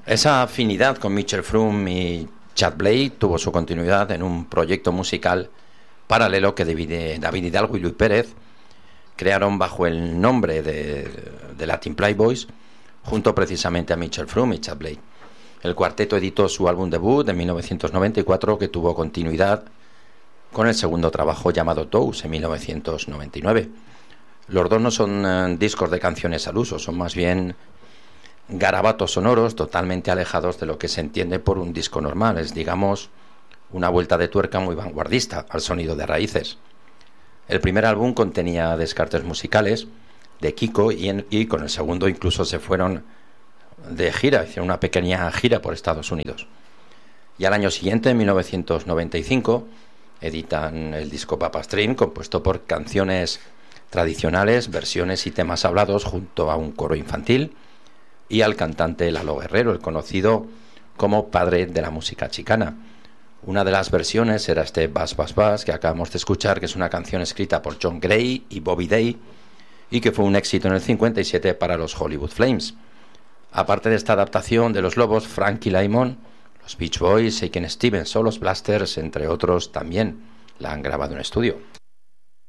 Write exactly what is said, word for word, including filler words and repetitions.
Esa afinidad con Mitchell Froom y Chad Blake tuvo su continuidad en un proyecto musical paralelo que David, David Hidalgo y Luis Pérez crearon bajo el nombre de, de Latin Playboys, junto precisamente a Mitchell Froom y Chad Blake. El cuarteto editó su álbum debut en mil novecientos noventa y cuatro, que tuvo continuidad con el segundo trabajo llamado Toes en mil novecientos noventa y nueve. Los dos no son eh, discos de canciones al uso, son más bien garabatos sonoros totalmente alejados de lo que se entiende por un disco normal. Es, digamos, una vuelta de tuerca muy vanguardista al sonido de Raíces. El primer álbum contenía descartes musicales de Kiko y, en, y con el segundo incluso se fueron de gira, hicieron una pequeña gira por Estados Unidos. Y al año siguiente, en mil novecientos noventa y cinco, editan el disco Papa Stream, compuesto por canciones tradicionales, versiones y temas hablados junto a un coro infantil y al cantante Lalo Guerrero, el conocido como padre de la música chicana. Una de las versiones era este Bass Bass Bass que acabamos de escuchar, que es una canción escrita por John Gray y Bobby Day y que fue un éxito en el cincuenta y siete para los Hollywood Flames. Aparte de esta adaptación de Los Lobos, Frankie Lymon, los Beach Boys, Shakin' Stevens o los Blasters, entre otros, también la han grabado en estudio.